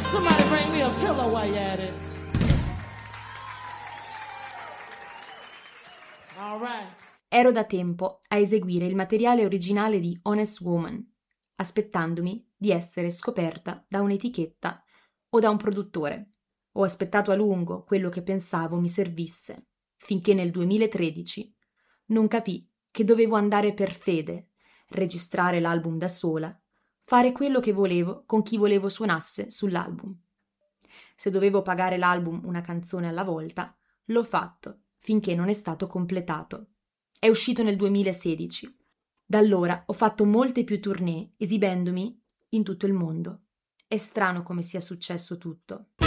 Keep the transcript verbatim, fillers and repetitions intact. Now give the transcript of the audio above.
Somebody bring me a pillow while you're at it. All right. Ero da tempo a eseguire il materiale originale di Honest Woman, aspettandomi di essere scoperta da un'etichetta o da un produttore. Ho aspettato a lungo quello che pensavo mi servisse, finché nel duemilatredici non capii che dovevo andare per fede, registrare l'album da sola, fare quello che volevo con chi volevo suonasse sull'album. Se dovevo pagare l'album una canzone alla volta, l'ho fatto finché non è stato completato. È uscito nel duemilasedici. Da allora ho fatto molte più tournée esibendomi in tutto il mondo. È strano come sia successo tutto.